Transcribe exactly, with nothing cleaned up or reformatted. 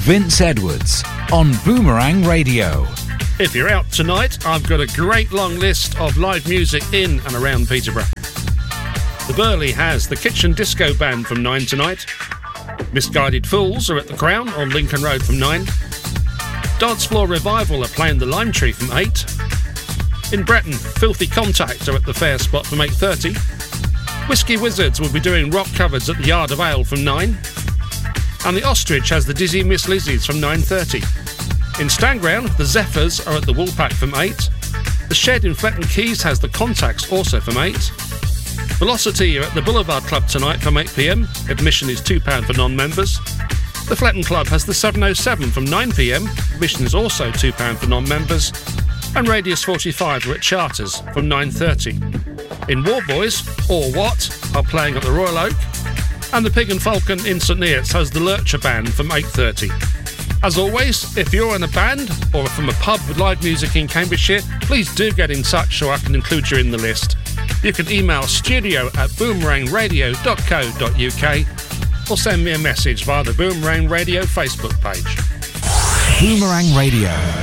Vince Edwards on Boomerang Radio. If you're out tonight, I've got a great long list of live music in and around Peterborough. The Burley has the Kitchen Disco Band from nine tonight. Misguided Fools are at the Crown on Lincoln Road from nine. Dance Floor Revival are playing the Lime Tree from eight. In Bretton, Filthy Contact are at the Fair Spot from eight thirty. Whiskey Wizards will be doing rock covers at the Yard of Ale from nine. And the Ostrich has the Dizzy Miss Lizzies from nine thirty. In Stanground, the Zephyrs are at the Woolpack from eight. The Shed in Fletton Keys has the Contacts also from eight. Velocity are at the Boulevard Club tonight from eight p m. Admission is two pounds for non-members. The Fletton Club has the seven oh seven from nine p m. Admission is also two pounds for non-members. And Radius forty-five are at Charters from nine thirty. In Warboys, Or What, are playing at the Royal Oak. And the Pig and Falcon in St Neots has the Lurcher Band from eight thirty. As always, if you're in a band or from a pub with live music in Cambridgeshire, please do get in touch so I can include you in the list. You can email studio at boomerang radio dot co dot u k or send me a message via the Boomerang Radio Facebook page. Boomerang Radio.